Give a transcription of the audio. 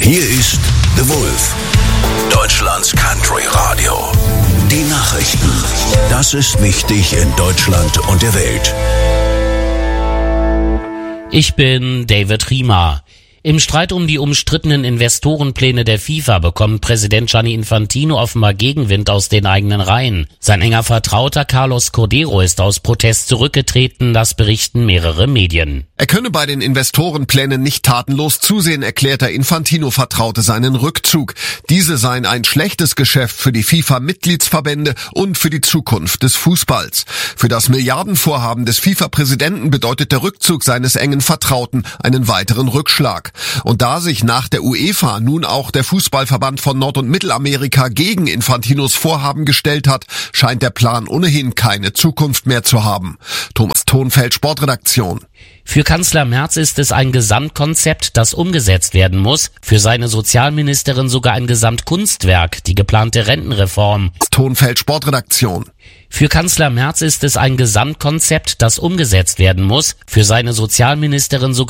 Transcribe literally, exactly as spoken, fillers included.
Hier ist The Wolf, Deutschlands Country Radio. Die Nachrichten. Das ist wichtig in Deutschland und der Welt. Ich bin David Riemer. Im Streit um die umstrittenen Investorenpläne der FIFA bekommt Präsident Gianni Infantino offenbar Gegenwind aus den eigenen Reihen. Sein enger Vertrauter Carlos Cordeiro ist aus Protest zurückgetreten, das berichten mehrere Medien. Er könne bei den Investorenplänen nicht tatenlos zusehen, erklärt der Infantino-Vertraute seinen Rückzug. Diese seien ein schlechtes Geschäft für die FIFA-Mitgliedsverbände und für die Zukunft des Fußballs. Für das Milliardenvorhaben des FIFA-Präsidenten bedeutet der Rückzug seines engen Vertrauten einen weiteren Rückschlag. Und da sich nach der UEFA nun auch der Fußballverband von Nord- und Mittelamerika gegen Infantinos Vorhaben gestellt hat, scheint der Plan ohnehin keine Zukunft mehr zu haben. Thomas Thonfeld, Sportredaktion. Für Kanzler Merz ist es ein Gesamtkonzept, das umgesetzt werden muss. Für seine Sozialministerin sogar ein Gesamtkunstwerk, die geplante Rentenreform. Thonfeld, Sportredaktion. Für Kanzler Merz ist es ein Gesamtkonzept, das umgesetzt werden muss. Für seine Sozialministerin sogar